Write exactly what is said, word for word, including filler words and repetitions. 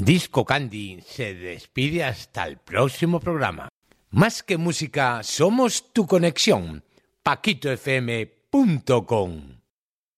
Disco Candy se despide hasta el próximo programa. Más que música, somos tu conexión. paquito f m punto com